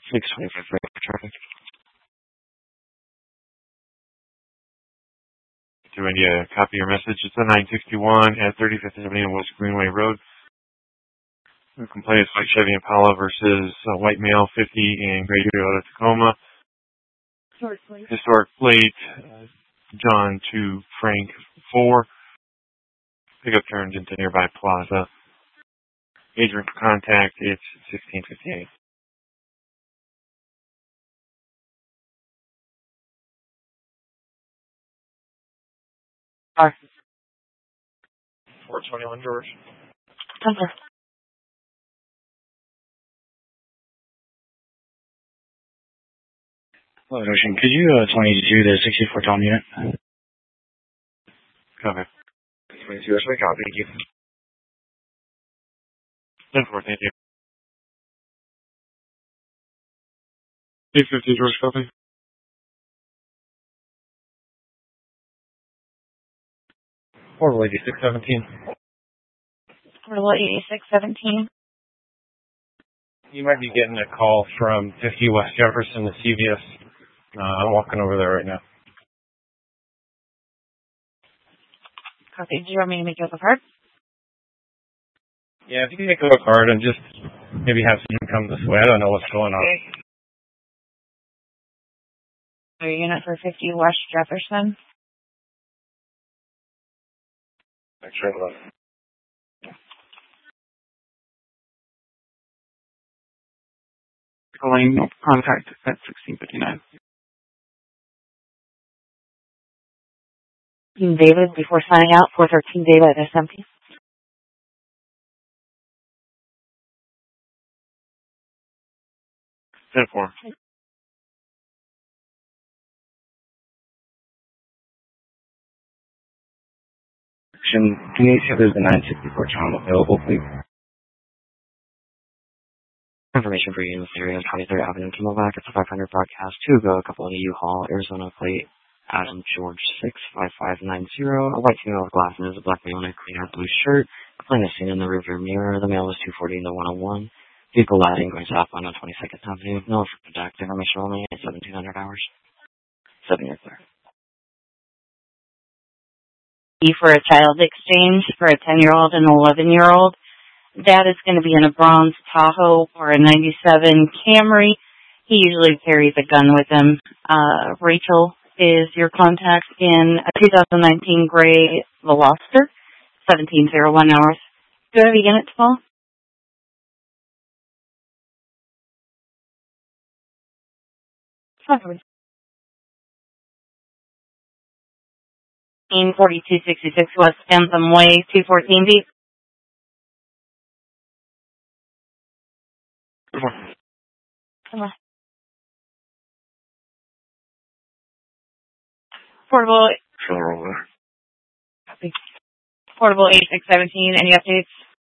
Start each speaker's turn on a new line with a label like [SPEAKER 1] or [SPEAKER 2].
[SPEAKER 1] 625 for traffic.
[SPEAKER 2] To India, copy your message. It's a 961 at 35th Avenue West Greenway Road. The complaint is white Chevy Impala versus white male 50 in gray Toyota Tacoma. Historic plate, John 2 Frank 4. Pickup turned into nearby plaza. Agent for contact, it's 1658.
[SPEAKER 1] Hi.
[SPEAKER 2] 421 George.
[SPEAKER 1] Center. Hello, Ocean. Could you 22 the 64 Tom unit?
[SPEAKER 2] Copy.
[SPEAKER 1] 22, that's my copy. Thank you.
[SPEAKER 2] 10-4, thank you. 850 George, copy. Portable 8617.
[SPEAKER 3] Portable 8617.
[SPEAKER 2] You might be getting a call from 50 West Jefferson to CVS. I'm walking over there right now.
[SPEAKER 3] Copy. Do you want me to make you up a card?
[SPEAKER 2] Yeah, if you can make a card and just maybe have someone come this way. I don't know what's going on.
[SPEAKER 3] A unit for 50 West Jefferson.
[SPEAKER 2] Thanks very much.
[SPEAKER 1] Calling contact at 1659.
[SPEAKER 3] David, before signing out, 413 David at SMP.
[SPEAKER 2] Ten four.
[SPEAKER 1] Can you see if there's a 964 Tom available, please? Information for you in this area is 23rd Avenue, Camelback. It's a 500 broadcast to go. A couple of U-Haul, Arizona plate, Adam George 65590. A white female with glasses, a black male in a green or blue shirt. A plane is seen in the rearview mirror. The male was 240 in the 101. Vehicle lighting going southbound on 22nd Avenue. No contact information only at 1700 hours. 7 years there.
[SPEAKER 3] For a child exchange for a 10-year-old and 11-year-old. Dad is going to be in a bronze Tahoe or a 97 Camry. He usually carries a gun with him. Rachel is your contact in a 2019 gray Veloster, 1701 hours. Do I have a unit to call? Probably. 4266 West Anthem Way, 214 deep. Come on. Portable. Portable 8617. Any updates?